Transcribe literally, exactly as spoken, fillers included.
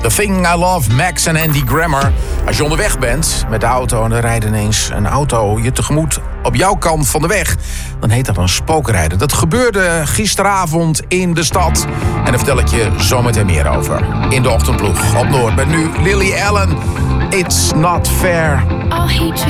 The Thing I Love, Max en Andy Grammer. Als je onderweg bent met de auto en er rijdt ineens een auto je tegemoet op jouw kant van de weg, dan heet dat een spookrijden. Dat gebeurde gisteravond in de stad. En daar vertel ik je zometeen meer over. In de ochtendploeg op Noord met nu Lily Allen. It's not fair. I'll hate